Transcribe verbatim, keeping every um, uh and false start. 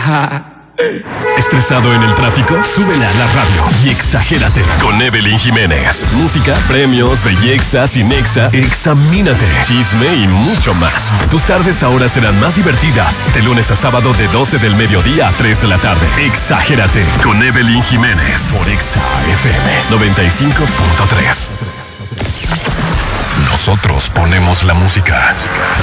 ¿Estresado en el tráfico? Súbele a la radio y exagérate con Evelyn Jiménez. Música, premios, belleza, cinexa, examínate, chisme y mucho más. Tus tardes ahora serán más divertidas. De lunes a sábado de doce del mediodía a tres de la tarde. Exagérate con Evelyn Jiménez por Exa F M noventa y cinco punto tres. Nosotros ponemos la música.